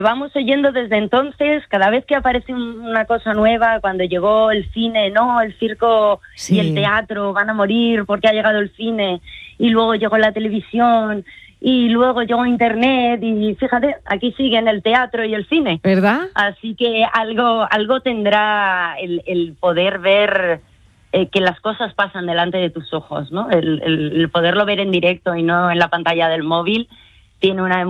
Vamos oyendo desde entonces, cada vez que aparece una cosa nueva, cuando llegó el cine, no, el circo y el teatro van a morir porque ha llegado el cine, y luego llegó la televisión, y luego llegó internet, y fíjate, aquí siguen el teatro y el cine. ¿Verdad? Así que algo tendrá el poder ver que las cosas pasan delante de tus ojos, ¿no? El poderlo ver en directo y no en la pantalla del móvil tiene una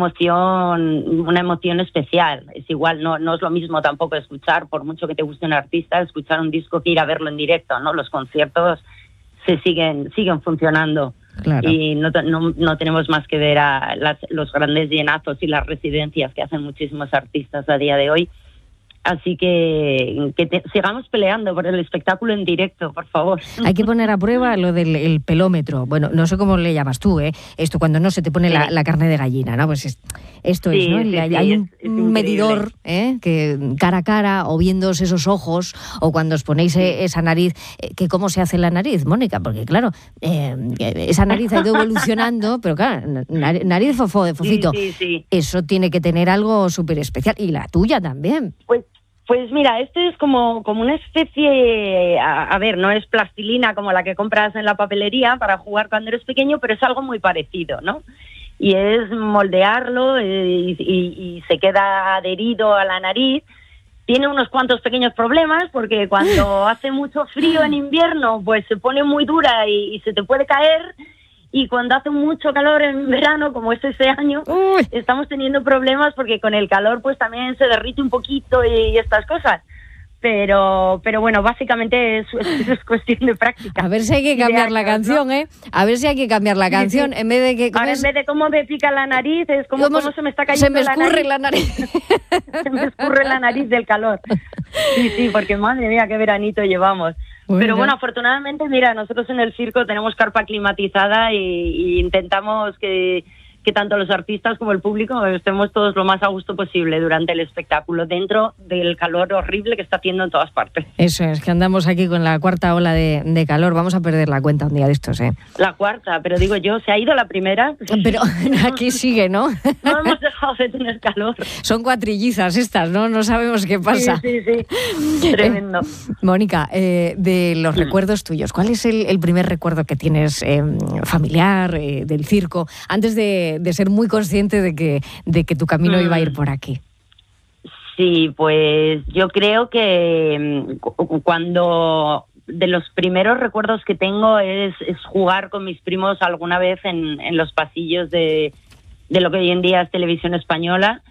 emoción especial. Es igual, no es lo mismo tampoco escuchar, por mucho que te guste un artista, escuchar un disco que ir a verlo en directo, ¿no? Los conciertos siguen funcionando. Claro. Y no tenemos más que ver a los grandes llenazos y las residencias que hacen muchísimos artistas a día de hoy. Así que sigamos peleando por el espectáculo en directo, por favor. Hay que poner a prueba lo del pelómetro. Bueno, no sé cómo le llamas tú, ¿eh? Esto cuando no se te pone la carne de gallina, ¿no? Pues esto es, ¿no? Hay un medidor, que cara a cara, o viéndoos esos ojos, o cuando os ponéis esa nariz, que ¿cómo se hace la nariz, Mónica? Porque claro, esa nariz ha ido evolucionando, pero claro, nariz fofito. Sí. Eso tiene que tener algo súper especial. Y la tuya también. Pues mira, este es como una especie, a ver, no es plastilina como la que compras en la papelería para jugar cuando eres pequeño, pero es algo muy parecido, ¿no? Y es moldearlo y se queda adherido a la nariz. Tiene unos cuantos pequeños problemas porque cuando hace mucho frío en invierno, pues se pone muy dura y se te puede caer. Y cuando hace mucho calor en verano, como es este año, estamos teniendo problemas porque con el calor pues también se derrite un poquito y estas cosas. Pero bueno, básicamente es cuestión de práctica. A ver si hay que cambiar la canción, ¿no? A ver si hay que cambiar la canción. En vez de que... Ahora, en vez de cómo me pica la nariz, es como se me está cayendo la nariz. Se me escurre la nariz. Se me escurre la nariz del calor. Sí, porque madre mía, qué veranito llevamos. Pero bueno, afortunadamente, mira, nosotros en el circo tenemos carpa climatizada y intentamos que tanto los artistas como el público estemos todos lo más a gusto posible durante el espectáculo, dentro del calor horrible que está haciendo en todas partes. Eso es, que andamos aquí con la cuarta ola de calor. Vamos a perder la cuenta un día de estos, ¿eh? La cuarta, pero digo yo, ¿se ha ido la primera? Pero aquí sigue, ¿no? No hemos dejado de tener calor. Son cuatrillizas estas, ¿no? No sabemos qué pasa. Sí. Tremendo. Mónica, de los recuerdos tuyos, ¿cuál es el primer recuerdo que tienes familiar, del circo, antes de ser muy consciente de que tu camino iba a ir por aquí? Sí, pues yo creo que cuando de los primeros recuerdos que tengo es jugar con mis primos alguna vez en los pasillos de lo que hoy en día es Televisión Española,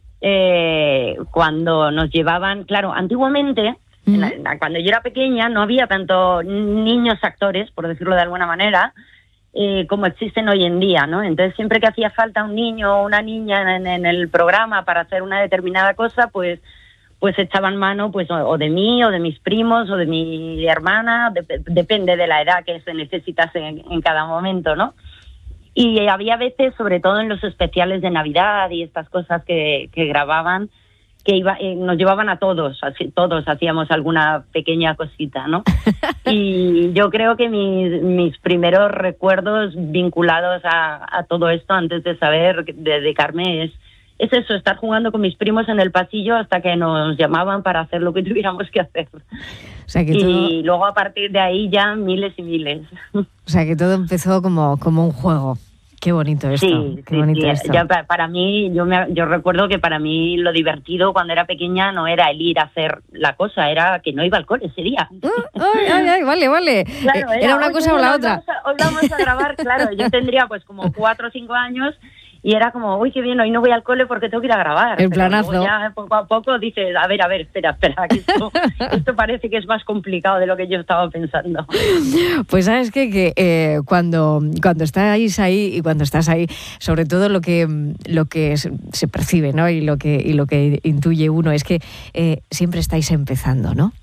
cuando nos llevaban, claro, antiguamente, cuando yo era pequeña no había tanto niños actores, por decirlo de alguna manera, como existen hoy en día, ¿no? Entonces siempre que hacía falta un niño o una niña en el programa para hacer una determinada cosa, pues echaban mano pues o de mí o de mis primos o de mi hermana, depende de la edad que se necesitase en cada momento, ¿no? Y había veces, sobre todo en los especiales de Navidad y estas cosas que grababan, que nos llevaban a todos hacíamos alguna pequeña cosita, ¿no? Y yo creo que mis primeros recuerdos vinculados a todo esto, antes de saber dedicarme, es eso, estar jugando con mis primos en el pasillo hasta que nos llamaban para hacer lo que tuviéramos que hacer. O sea que y luego a partir de ahí ya miles y miles. O sea que todo empezó como un juego. Qué bonito esto. Sí, qué bonito esto. Ya para mí, yo recuerdo que para mí lo divertido cuando era pequeña no era el ir a hacer la cosa, era que no iba al cole ese día. Ay, vale. Claro, era una cosa o la otra. Hoy vamos a grabar, claro, yo tendría pues como 4 o 5 años y era como, uy, qué bien, hoy no voy al cole porque tengo que ir a grabar. El planazo. Pero ya poco a poco dices, a ver, espera, que esto parece que es más complicado de lo que yo estaba pensando. Pues sabes que cuando estáis ahí y cuando estás ahí, sobre todo lo que se percibe, ¿no? y lo que intuye uno es que siempre estáis empezando, ¿no?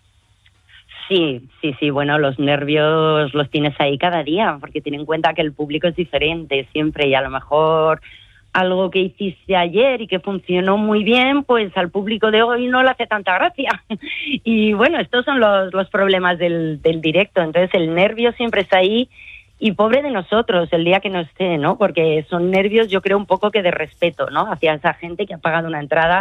Sí, bueno, los nervios los tienes ahí cada día, porque ten en cuenta que el público es diferente siempre y a lo mejor algo que hiciste ayer y que funcionó muy bien, pues al público de hoy no le hace tanta gracia. Y bueno, estos son los problemas del directo, entonces el nervio siempre está ahí y pobre de nosotros el día que no esté, ¿no? Porque son nervios, yo creo, un poco que de respeto, ¿no? Hacia esa gente que ha pagado una entrada